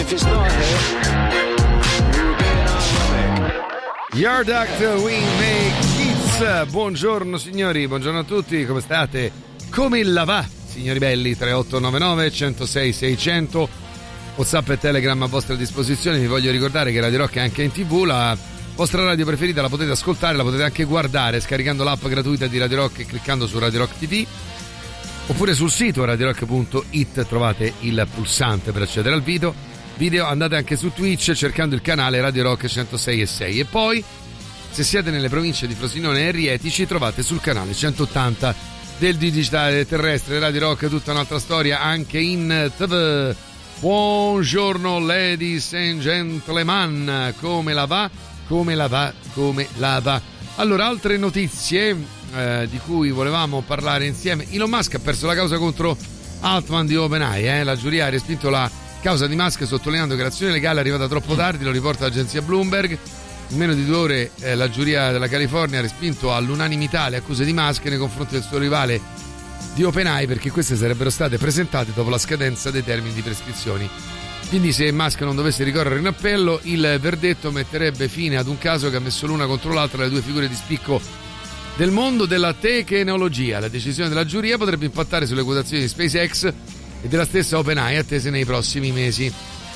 if it's not here, you'll be an alcoholic. Your Doctor We Make Kids. Buongiorno signori, buongiorno a tutti, come state? Come la va, signori belli? 3899 106 600, WhatsApp e Telegram a vostra disposizione. Vi voglio ricordare che Radio Rock è anche in TV, la vostra radio preferita la potete ascoltare, la potete anche guardare scaricando l'app gratuita di Radio Rock e cliccando su Radio Rock TV, oppure sul sito radiorock.it trovate il pulsante per accedere al video. Andate anche su Twitch cercando il canale Radio Rock 106.6 e poi se siete nelle province di Frosinone e Rieti ci trovate sul canale 180 del digitale terrestre. Radio Rock è tutta un'altra storia anche in TV. Buongiorno ladies and gentlemen, come la va? Come la va? Come la va? Allora, altre notizie di cui volevamo parlare insieme. Elon Musk ha perso la causa contro Altman di OpenAI, la giuria ha respinto la causa di Musk sottolineando che l'azione legale è arrivata troppo tardi, lo riporta l'agenzia Bloomberg. In meno di 2 ore la giuria della California ha respinto all'unanimità le accuse di Musk nei confronti del suo rivale di OpenAI, perché queste sarebbero state presentate dopo la scadenza dei termini di prescrizioni. Quindi se Musk non dovesse ricorrere in appello, il verdetto metterebbe fine ad un caso che ha messo l'una contro l'altra le 2 figure di spicco del mondo della tecnologia. La decisione della giuria potrebbe impattare sulle quotazioni di SpaceX e della stessa OpenAI attese nei prossimi mesi.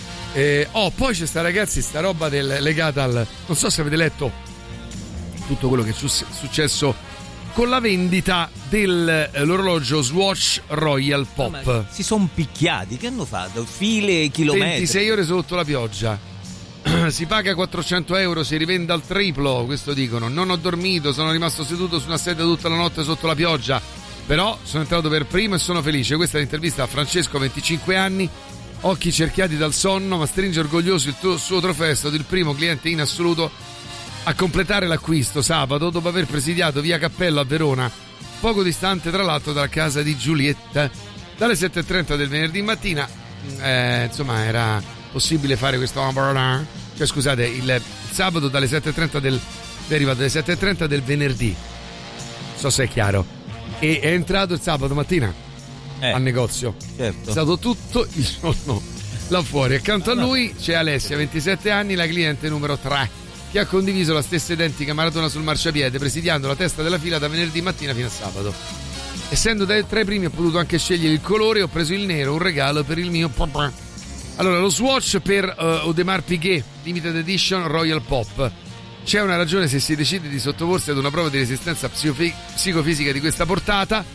Poi c'è sta roba legata al... non so se avete letto tutto quello che è successo con la vendita dell'orologio Swatch Royal Pop. Si sono picchiati, che hanno fatto? File, chilometri. 26 ore sotto la pioggia. Si paga 400 euro, si rivende al triplo, questo dicono. Non ho dormito, sono rimasto seduto su una sedia tutta la notte sotto la pioggia, però sono entrato per primo e sono felice. Questa è l'intervista a Francesco, 25 anni, occhi cerchiati dal sonno, ma stringe orgoglioso il suo trofeo. È stato il primo cliente in assoluto a completare l'acquisto sabato, dopo aver presidiato via Cappello a Verona, poco distante tra l'altro dalla casa di Giulietta. Dalle 7.30 del venerdì mattina insomma era possibile fare questo, cioè scusate, il sabato dalle 7.30 deriva dalle 7.30 del venerdì, non so se è chiaro, e è entrato il sabato mattina al negozio, certo. È stato tutto il giorno là fuori. Accanto a lui c'è Alessia, 27 anni, la cliente numero 3, che ha condiviso la stessa identica maratona sul marciapiede, presidiando la testa della fila da venerdì mattina fino a sabato. Essendo tra i primi ho potuto anche scegliere il colore, ho preso il nero, un regalo per il mio papà. Allora, lo Swatch per Audemars Piguet Limited Edition Royal Pop. C'è una ragione se si decide di sottoporsi ad una prova di resistenza psicofisica di questa portata.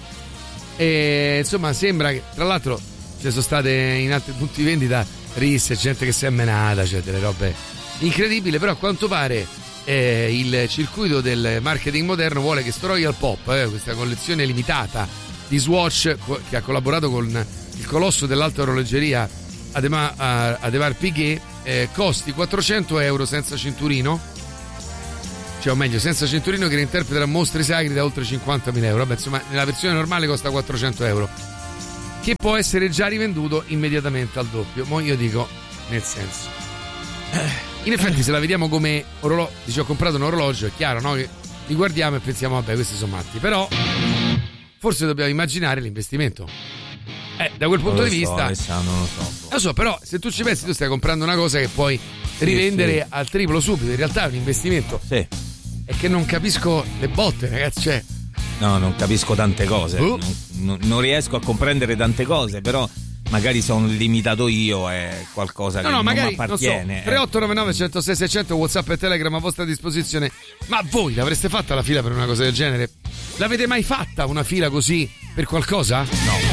E insomma sembra che, tra l'altro, ci sono state in altri punti di vendita risse, gente che si è menata, cioè delle robe incredibili. Però a quanto pare il circuito del marketing moderno vuole che sto Royal Pop, questa collezione limitata di Swatch che ha collaborato con il colosso dell'alta orologeria Audemars Piguet, costi 400 euro senza cinturino, cioè o meglio senza cinturino, che reinterpreta mostri sacri da oltre 50.000 euro. Vabbè, insomma, nella versione normale costa 400 euro, che può essere già rivenduto immediatamente al doppio. Mo io dico, nel senso, in effetti se la vediamo come orologio, dice ho comprato un orologio, è chiaro, no? Che li guardiamo e pensiamo vabbè, questi sono matti, però forse dobbiamo immaginare l'investimento. Da quel punto di vista non lo so. Lo so, però se tu ci pensi, tu stai comprando una cosa che puoi rivendere al triplo subito. In realtà è un investimento. Sì. È che non capisco le botte, ragazzi. Cioè, no, non capisco tante cose. Non riesco a comprendere tante cose, però magari sono limitato io, è qualcosa che non mi appartiene. So, 3899 106 600 WhatsApp e Telegram a vostra disposizione. Ma voi l'avreste fatta la fila per una cosa del genere? L'avete mai fatta una fila così per qualcosa? No.